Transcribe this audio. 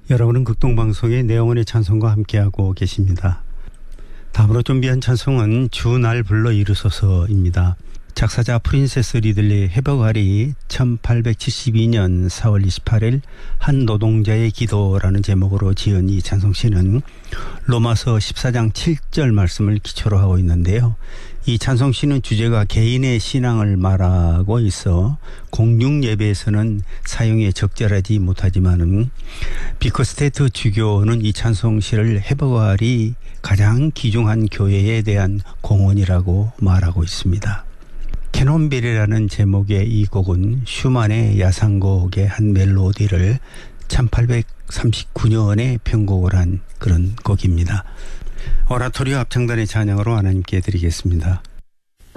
여러분은 극동방송의 내영원의 찬송과 함께하고 계십니다. 다음으로 준비한 찬송은 주 날 불러 이루소서입니다. 작사자 프린세스 리들리 헤버갈이 1872년 4월 28일 한 노동자의 기도라는 제목으로 지은 이 찬송시는 로마서 14장 7절 말씀을 기초로 하고 있는데요. 이 찬송시는 주제가 개인의 신앙을 말하고 있어 공중 예배에서는 사용에 적절하지 못하지만은 비커스테이트 주교는 이 찬송시를 헤버갈이 가장 귀중한 교회에 대한 공헌이라고 말하고 있습니다. 캐논벨이라는 제목의 이 곡은 슈만의 야상곡의 한 멜로디를 1839년에 편곡을 한 그런 곡입니다. 오라토리오 합창단의 찬양으로 하나님께 드리겠습니다.